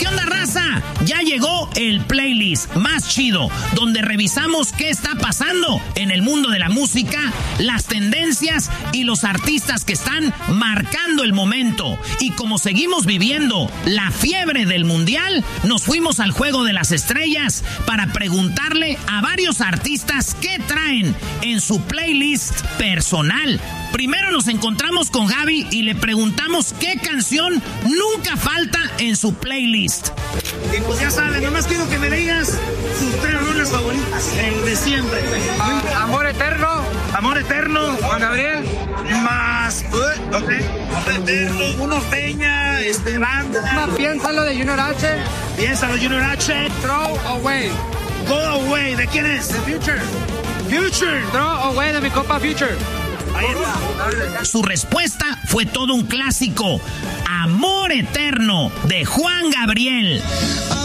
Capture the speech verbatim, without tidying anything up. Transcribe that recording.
¿qué onda, raza? Ya llegó el playlist más chido, donde revisamos qué está pasando en el mundo de la música, las tendencias y los artistas que están marcando el momento. Y como seguimos viviendo la fiebre del mundial, nos fuimos al Juego de las Estrellas para preguntarle a varios artistas qué traen en su playlist personal. Primero nos encontramos con Gaby y le preguntamos qué canción nunca falta en su playlist. Y pues ya saben, nomás quiero que me digas sus tres rolas favoritas, el de siempre. Uh, Amor Eterno. Amor Eterno. Juan Gabriel. Más, uh, ok. Amor Eterno, uno Peña, este, banda. Más Piénsalo de Junior H. Piénsalo, Junior H. Throw Away. Go Away, ¿de quién es? The Future. Future. Throw Away de mi compa Future. Su respuesta fue todo un clásico. Amor Eterno de Juan Gabriel.